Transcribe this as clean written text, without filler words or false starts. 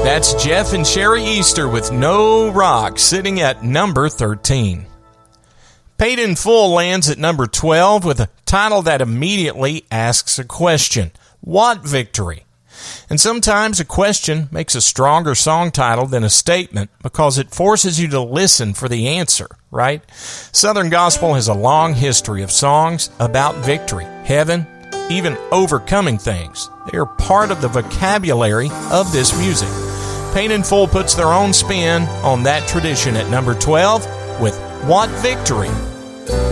That's Jeff and Sherry Easter with No Rock, sitting at number 13. Paid in Full lands at number 12 with a title that immediately asks a question. What victory? And sometimes a question makes a stronger song title than a statement because it forces you to listen for the answer, right? Southern Gospel has a long history of songs about victory, heaven, even overcoming things. They are part of the vocabulary of this music. Paid in Full puts their own spin on that tradition at number 12 with What Victory?